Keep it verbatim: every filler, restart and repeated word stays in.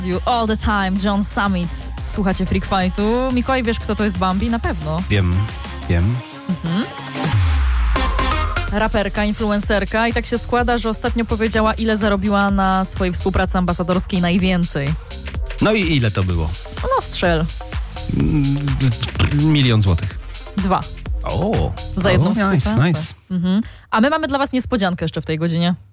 You all the time, John Summit. Słuchacie Freak Fightu. Mikołaj, wiesz, kto to jest Bambi? Na pewno. Wiem, wiem. Mhm. Raperka, influencerka i tak się składa, że ostatnio powiedziała, ile zarobiła na swojej współpracy ambasadorskiej najwięcej. No i ile to było? No strzel. Milion złotych. Dwa. O, za jedną o, współpracę. Nice, nice. Mhm. A my mamy dla was niespodziankę jeszcze w tej godzinie.